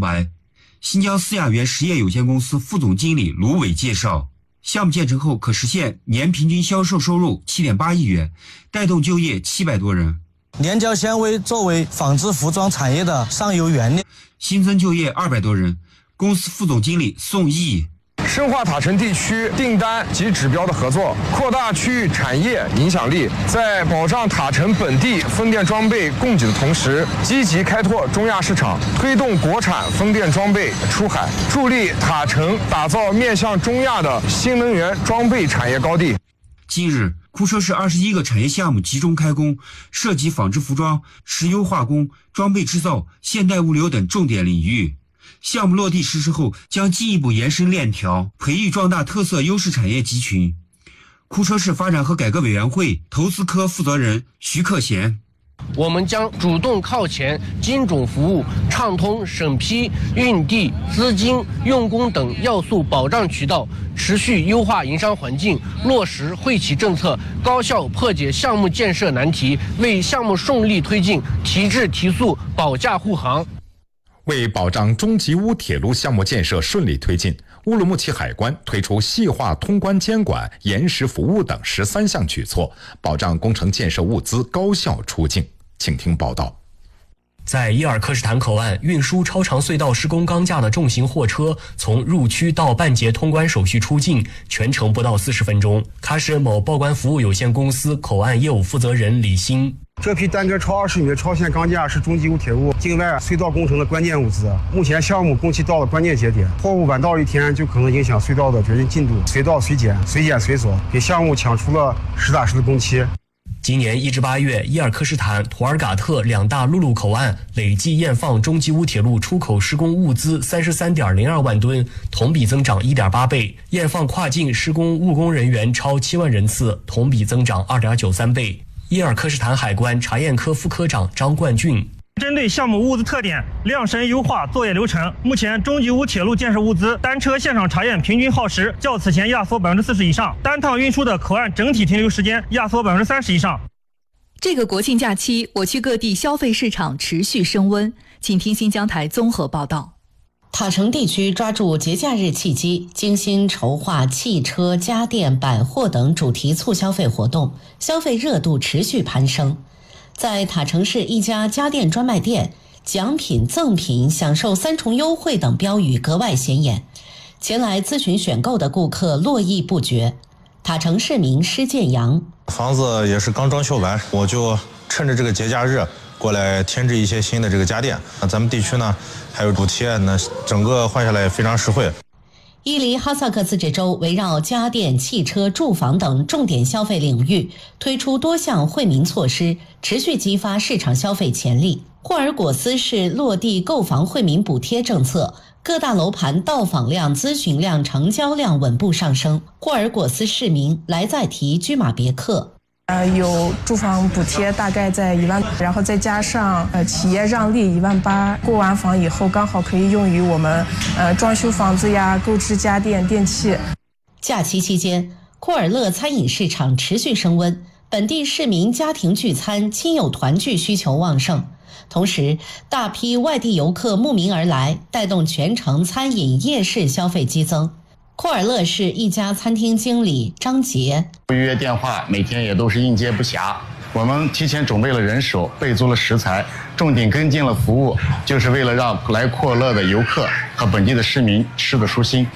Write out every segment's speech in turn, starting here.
白。新疆思雅园实业有限公司副总经理卢伟介绍，项目建成后可实现年平均销售收入 7.8 亿元，带动就业700多人。 粘胶纤维作为纺织服装产业的上游原料， 新增就业200多人。公司副总经理宋毅， 深化塔城地区订单及指标的合作，扩大区域产业影响力，在保障塔城本地风电装备供给的同时，积极开拓中亚市场，推动国产风电装备出海，助力塔城打造面向中亚的新能源装备产业高地。 近日，库车市21个产业项目集中开工，涉及纺织服装、石油化工、装备制造、现代物流等重点领域。项目落地实施后，将进一步延伸链条，培育壮大特色优势产业集群。库车市发展和改革委员会投资科负责人徐克贤， 我们将主动靠前，精准服务，畅通审批、运地、资金、用工等要素保障渠道，持续优化营商环境，落实惠企政策，高效破解项目建设难题，为项目顺利推进提质提速保驾护航。 为保障中吉乌铁路项目建设顺利推进，乌鲁木齐海关推出细化通关监管、延时服务等13项举措，保障工程建设物资高效出境。请听报道。 在伊尔克什坦口岸，运输超长隧道施工钢架的重型货车从入区到办结通关手续出境，全程不到40分钟。喀什某报关服务有限公司口岸业务负责人李欣， 这批单根超20米的超线钢架是中吉乌铁路境外隧道工程的关键物资。目前项目工期到了关键节点，货物晚到1天就可能影响隧道的决定进度，随到随检，随检随锁，给项目抢出了实打实的工期。 今年1至8月，伊尔克什坦、图尔嘎特2大陆路口岸累计验放中吉乌铁路出口施工物资33.02万吨，同比增长1.8倍；验放跨境施工务工人员超7万人次，同比增长2.93倍。伊尔克什坦海关查验科副科长张冠俊， 针对项目物资特点，量身优化作业流程。目前，中吉乌铁路建设物资单车现场查验平均耗时较此前压缩40%以上，单趟运输的口岸整体停留时间压缩30%以上。 这个国庆假期，我区各地消费市场持续升温。请听新疆台综合报道。 塔城地区抓住节假日契机，精心筹划汽车、家电、百货等主题促消费活动，消费热度持续攀升。在塔城市一家家电专卖店，奖品、赠品、享受3重优惠等标语格外显眼，前来咨询选购的顾客络绎不绝。塔城市民施建阳， 房子也是刚装修完，我就趁着这个节假日过来添置一些新的这个家电。咱们地区呢还有补贴，那整个换下来也非常实惠。 伊犁哈萨克自治州围绕家电、汽车、住房等重点消费领域推出多项惠民措施，持续激发市场消费潜力。霍尔果斯市落地购房惠民补贴政策，各大楼盘到访量、咨询量、成交量稳步上升。霍尔果斯市民来在提居马别克。 有住房补贴大概在1万，然后再加上企业让利18000，购完房以后刚好可以用于我们装修房子呀、购置家电、电器。 假期期间，库尔勒餐饮市场持续升温，本地市民家庭聚餐、亲友团聚需求旺盛，同时大批外地游客慕名而来，带动全城餐饮夜市消费激增。库尔勒市一家餐厅经理张杰， 预约电话每天也都是应接不暇，我们提前准备了人手，备足了食材，重点跟进了服务，就是为了让来库尔勒的游客和本地的市民吃得舒心。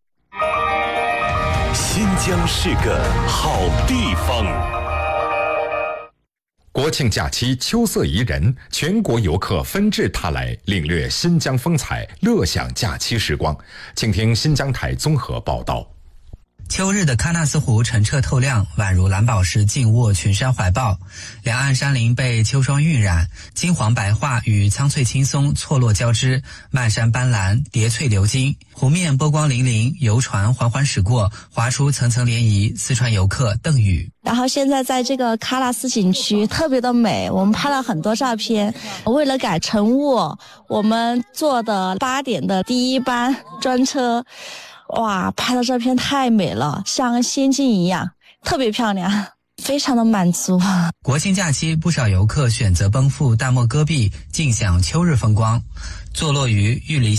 新疆是个好地方。 国庆假期秋色宜人，全国游客纷至沓来，领略新疆风采，乐享假期时光。请听新疆台综合报道。 秋日的喀纳斯湖澄澈透亮，宛如蓝宝石静卧群山怀抱，两岸山林被秋霜晕染，金黄白桦与苍翠青松错落交织，漫山斑斓，叠翠流金。湖面波光粼粼，游船缓缓驶过，划出层层涟漪。四川游客邓宇， 然后现在在这个喀纳斯景区特别的美，我们拍了很多照片。为了赶晨雾，我们坐的8点的第1班专车，哇，拍的照片太美了，像仙境一样，特别漂亮，非常的满足。 国庆假期，不少游客选择奔赴大漠戈壁，尽享秋日风光。坐落于玉梨